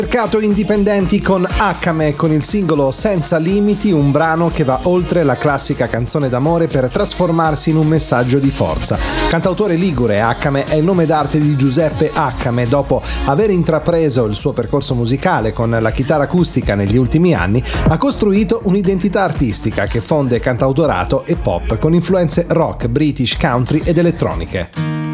Mercato indipendenti con Akame con il singolo Senza Limiti, un brano che va oltre la classica canzone d'amore per trasformarsi in un messaggio di forza. Cantautore ligure, Akame è il nome d'arte di Giuseppe Akame. Dopo aver intrapreso il suo percorso musicale con la chitarra acustica negli ultimi anni, ha costruito un'identità artistica che fonde cantautorato e pop con influenze rock, british, country ed elettroniche.